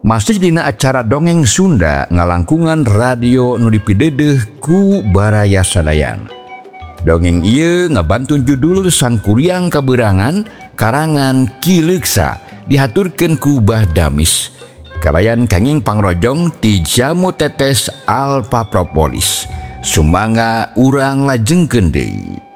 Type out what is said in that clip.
Masih dina acara dongeng Sunda ngalangkungan radio nu dipidedeh ku Baraya Sadayan. Dongeng ieu ngabantun judul Sang Kuryang Kaberangan karangan Ki Leuksa dihaturkeun ku Bah Damis. Kabayan kanging pangrojong ti Jamu Tetes Alfa Propolis. Sumangga urang lajengkeun deui.